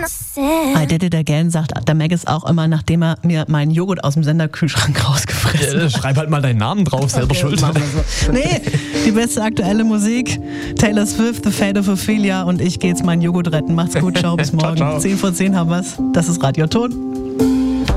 I did it again, sagt der Maggis auch immer, nachdem er mir meinen Joghurt aus dem Senderkühlschrank rausgefressen hat. Schreib halt mal deinen Namen drauf, selber schuld. Machen wir so. Nee, die beste aktuelle Musik, Taylor Swift, The Fate of Ophelia und ich gehe jetzt meinen Joghurt retten. Macht's gut, ciao, bis morgen. Ciao, ciao. 10 vor 10 haben wir's. Das ist Radio Ton.